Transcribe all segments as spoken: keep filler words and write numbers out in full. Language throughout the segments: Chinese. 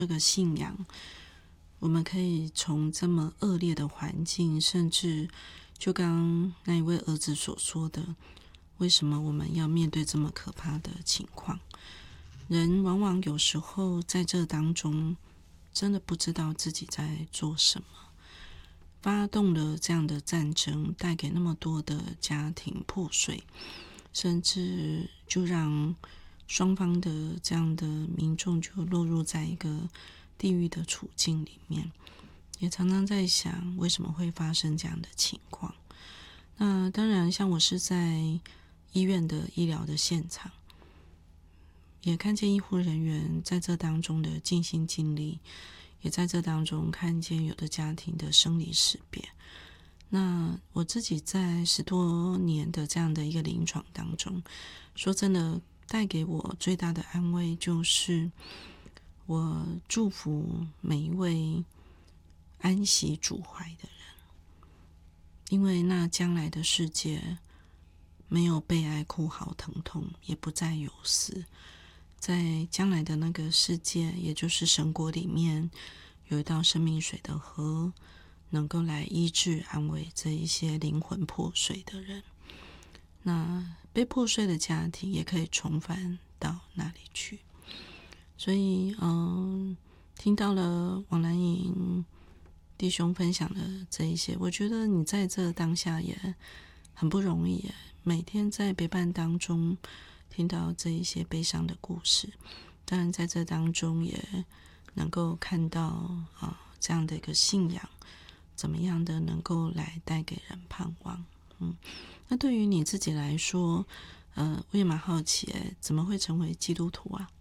这个信仰，我们可以从这么恶劣的环境，甚至就刚那一位儿子所说的，为什么我们要面对这么可怕的情况？人往往有时候在这当中真的不知道自己在做什么，发动了这样的战争，带给那么多的家庭破碎，甚至就让双方的这样的民众就落入在一个地狱的处境里面。也常常在想，为什么会发生这样的情况？那当然，像我是在医院的医疗的现场，也看见医护人员在这当中的尽心尽力，也在这当中看见有的家庭的生离死别。那我自己在十多年的这样的一个临床当中，说真的，带给我最大的安慰就是我祝福每一位安息主怀的人，因为那将来的世界没有悲哀哭嚎疼痛，也不再有死。在将来的那个世界，也就是神国里面，有一道生命水的河，能够来医治安慰这一些灵魂破碎的人。那被破碎的家庭也可以重返到那里去。所以嗯，听到了王兰颖弟兄分享的这一些，我觉得你在这当下也很不容易耶，每天在陪伴当中听到这一些悲伤的故事，当然在这当中也能够看到啊这样的一个信仰怎么样的能够来带给人盼望。嗯，那对于你自己来说，呃，我也蛮好奇，哎，怎么会成为基督徒啊？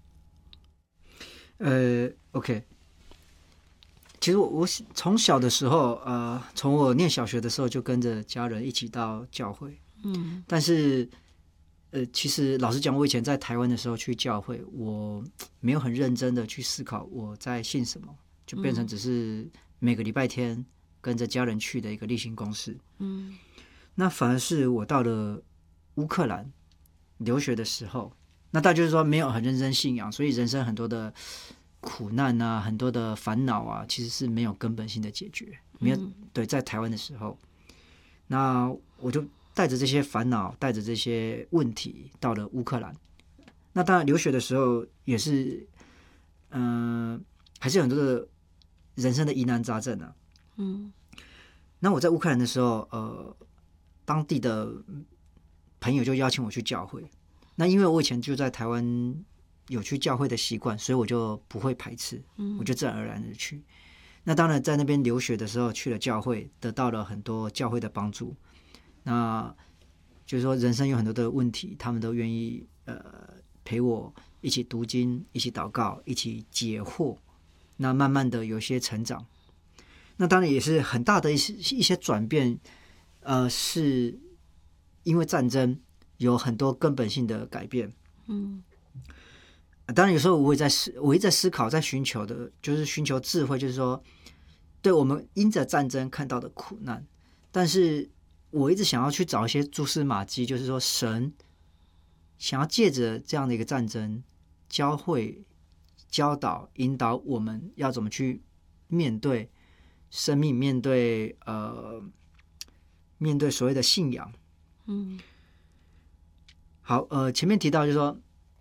呃 ，OK， 其实我我从小的时候，呃，从我念小学的时候就跟着家人一起到教会， 嗯， 但是，呃，其实老实讲，我以前在台湾的时候去教会，我没有很认真的去思考我在信什么，就变成只是每个礼拜天跟着家人去的一个例行公事。 嗯， 那反而是我到了乌克兰留学的时候，那大家就是说没有很认真信仰，所以人生很多的苦难啊，很多的烦恼啊，其实是没有根本性的解决。没有、嗯、对，在台湾的时候，那我就带着这些烦恼，带着这些问题到了乌克兰。那当然留学的时候也是，嗯、呃，还是有很多的人生的疑难杂症啊。 嗯， 那我在乌克兰的时候，呃，当地的朋友就邀请我去教会。那因为我以前就在台湾有去教会的习惯，所以我就不会排斥，我就自然而然的去。那当然在那边留学的时候去了教会，得到了很多教会的帮助。那就是说人生有很多的问题，他们都愿意呃陪我一起读经，一起祷告，一起解惑。那慢慢的有些成长。那当然也是很大的一些一些转变，呃，是因为战争有很多根本性的改变。 嗯， 当然有时候我也在思，我一直在思考，在寻求的，就是寻求智慧，就是说，对我们因着战争看到的苦难，但是我一直想要去找一些蛛丝马迹，就是说神想要借着这样的一个战争，教会、教导、引导我们要怎么去面对生命，面对呃，面对所谓的信仰。 嗯， 好，呃，前面提到就是说，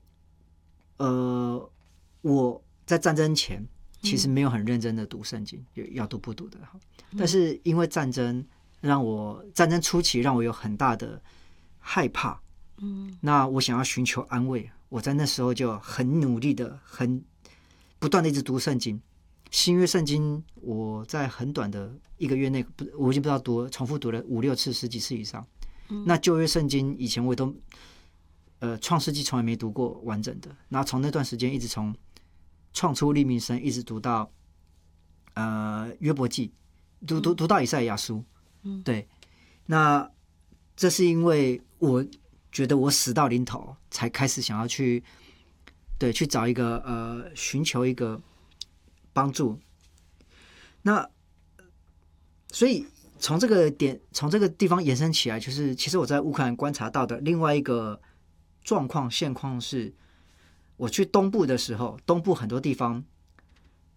呃，我在战争前其实没有很认真的读圣经，嗯、要读不读的。但是因为战争让我战争初期让我有很大的害怕， 嗯， 那我想要寻求安慰，我在那时候就很努力的、很不断的一直读圣经。新约圣经，我在很短的一个月内，我已经不知道读重复读了五六次、十几次以上。嗯、那旧约圣经以前我都，呃，创世纪从来没读过完整的。然后从那段时间一直从创出利民生，一直读到呃约伯记，读读读到以赛亚书。嗯，对。那这是因为我觉得我死到临头，才开始想要去，对，去找一个呃，寻求一个帮助。那所以从这个点，从这个地方延伸起来，就是其实我在乌克兰观察到的另外一个状况现况是，我去东部的时候，东部很多地方